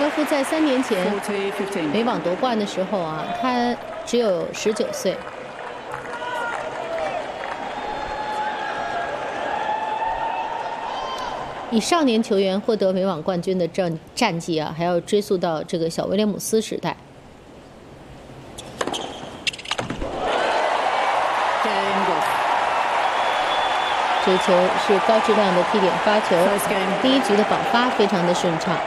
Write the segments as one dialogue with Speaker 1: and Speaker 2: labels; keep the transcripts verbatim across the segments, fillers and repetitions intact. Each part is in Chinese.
Speaker 1: 高夫在三年前美网夺冠的时候啊，他只有十九岁。以少年球员获得美网冠军的战战绩啊，还要追溯到这个小威廉姆斯时代。这球是高质量的踢点发球，第一局的保发非常的顺畅。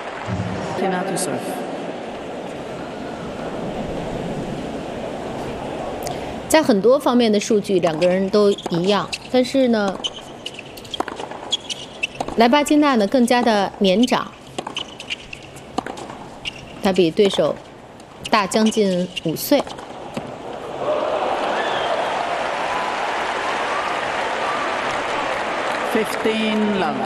Speaker 1: 在很多方面的数据，两个人都一样，但是呢，莱巴金纳呢更加的年长，他比对手大将近五岁。
Speaker 2: fifteen love.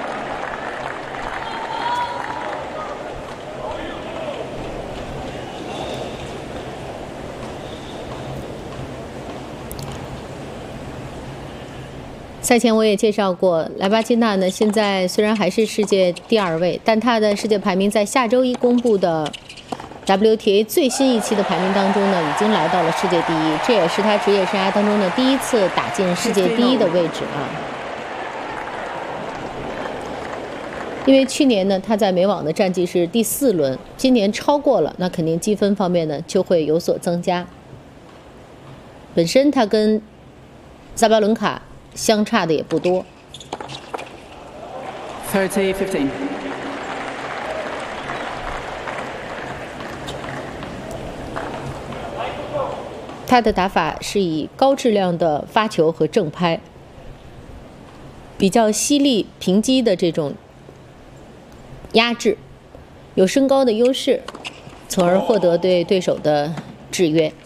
Speaker 1: 赛前我也介绍过，莱巴金纳呢，现在虽然还是世界第二位，但他的世界排名在下周一公布的 W T A 最新一期的排名当中呢，已经来到了世界第一，这也是他职业生涯当中的第一次打进世界第一的位置啊。因为去年呢，他在美网的战绩是第四轮，今年超过了，那肯定积分方面呢就会有所增加。本身他跟萨巴伦卡相差的也不多。
Speaker 2: thirty fifteen.
Speaker 1: 他的打法是以高质量的发球和正拍，比较犀利平击的这种压制，有身高的优势，从而获得对对手的制约。